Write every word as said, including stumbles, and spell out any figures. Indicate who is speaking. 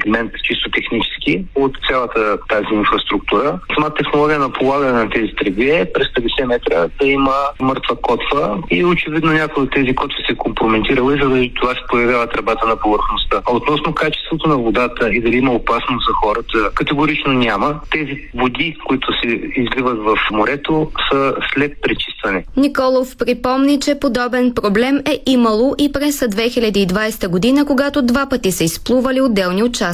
Speaker 1: сегмент чисто технически от цялата тази инфраструктура. Самата технология на полагане на тези тръби е през петдесет метра да има мъртва котва и очевидно някой от тези котви се компрометирал и заради това се появява тръбата на повърхността. А относно качеството на водата и дали има опасност за хората, категорично няма. Тези води, които се изливат в морето, са след пречистване.
Speaker 2: Николов припомни, че подобен проблем е имало и през две хиляди и двадесета година, когато два пъти са изплували отделни участъци